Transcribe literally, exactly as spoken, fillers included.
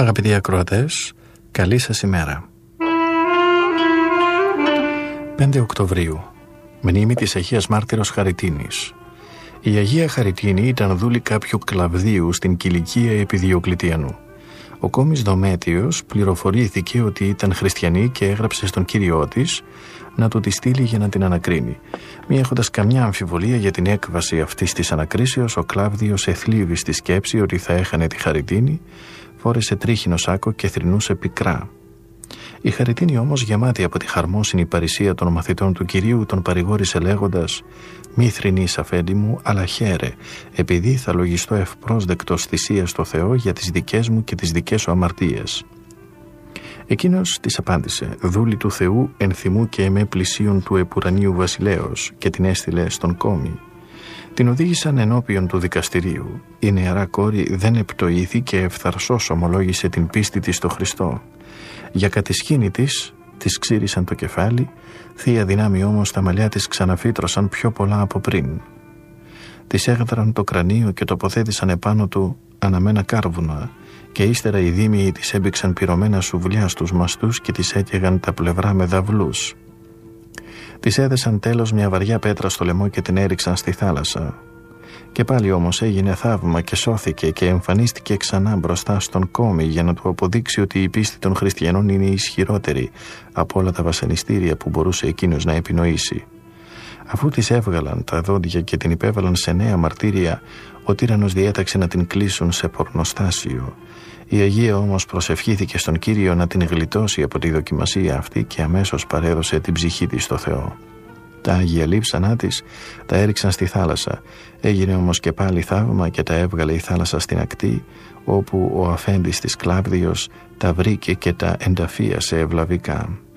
Αγαπητοί ακροατές, καλή σας ημέρα. πέντε Οκτωβρίου, μνήμη της Αγίας Μάρτυρος Χαριτίνης. Η Αγία Χαριτίνη ήταν δούλη κάποιου Κλαβδίου στην Κιλικία επί Διοκλητιανού. Ο κόμις Δομέτιος πληροφορήθηκε ότι ήταν χριστιανή και έγραψε στον κύριό της να του τη στείλει για να την ανακρίνει. Μη έχοντας καμιά αμφιβολία για την έκβαση αυτής της ανακρίσεως, ο Κλάβδιος εθλίβη στη σκέψη ότι θα έχανε τη Χαριτίνη, φόρεσε τρίχινο σάκο και θρηνούσε πικρά. Η Χαριτίνη όμως, γεμάτη από τη χαρμόσυνη παρησία των μαθητών του Κυρίου, τον παρηγόρησε λέγοντας «Μη θρηνείς, αφέντη μου, αλλά χαίρε, επειδή θα λογιστώ ευπρόσδεκτος θυσία στο Θεό για τις δικές μου και τις δικές σου αμαρτίες». Εκείνος της απάντησε «Δούλη του Θεού, ενθυμού και εμέ πλησίον του επουρανίου βασιλέως», και την έστειλε στον κόμι. Την οδήγησαν ενώπιον του δικαστηρίου. Η νεαρά κόρη δεν επτοήθη και ευθαρσώς ομολόγησε την πίστη της στο Χριστό. Για κατησχήνη της, της ξύρισαν το κεφάλι, θεία δυνάμει όμως τα μαλλιά της ξαναφύτρωσαν πιο πολλά από πριν. Της έγδραν το κρανίο και τοποθέτησαν επάνω του αναμένα κάρβουνα, και ύστερα οι δήμιοι της έμπηξαν πυρωμένα σουβλιά στους μαστούς και της έκαιγαν τα πλευρά με δαυλούς. Της έδεσαν τέλος μια βαριά πέτρα στο λαιμό και την έριξαν στη θάλασσα. Και πάλι όμως έγινε θαύμα και σώθηκε και εμφανίστηκε ξανά μπροστά στον κόμι για να του αποδείξει ότι η πίστη των χριστιανών είναι ισχυρότερη από όλα τα βασανιστήρια που μπορούσε εκείνος να επινοήσει. Αφού της έβγαλαν τα δόντια και την υπέβαλαν σε νέα μαρτύρια, ο τύραννος διέταξε να την κλείσουν σε πορνοστάσιο. Η Αγία όμως προσευχήθηκε στον Κύριο να την γλιτώσει από τη δοκιμασία αυτή και αμέσως παρέδωσε την ψυχή της στο Θεό. Τα Άγια λείψανά της τα έριξαν στη θάλασσα. Έγινε όμως και πάλι θαύμα και τα έβγαλε η θάλασσα στην ακτή, όπου ο αφέντης της Κλάβδιος τα βρήκε και τα ενταφίασε ευλαβικά.